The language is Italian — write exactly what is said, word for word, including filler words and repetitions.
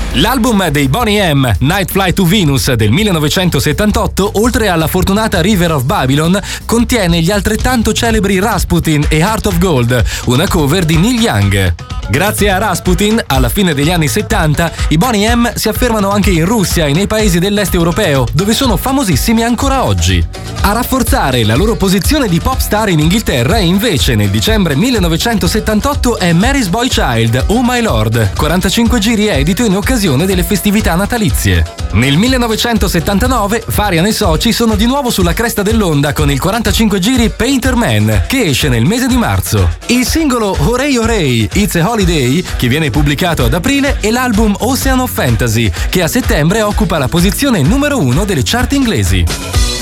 L'album dei Boney M, Night Flight to Venus del millenovecentosettantotto, oltre alla fortunata River of Babylon, contiene gli altrettanto celebri Rasputin e Heart of Gold, una cover di Neil Young. Grazie a Rasputin, alla fine degli anni settanta, i Boney M si affermano anche in Russia e nei paesi dell'est europeo, dove sono famosissimi ancora oggi. A rafforzare la loro posizione di pop star in Inghilterra, invece, nel dicembre millenovecentosettantotto è Mary's Boy Child, Oh My Lord, quarantacinque giri edito in occasione delle festività natalizie. Nel millenovecentosettantanove, Farian e soci sono di nuovo sulla cresta dell'onda con il quarantacinque giri Painter Man, che esce nel mese di marzo. Il singolo Hooray Hooray, It's a Holiday, che viene pubblicato ad aprile, e l'album Ocean of Fantasy, che a settembre occupa la posizione numero uno delle chart inglesi.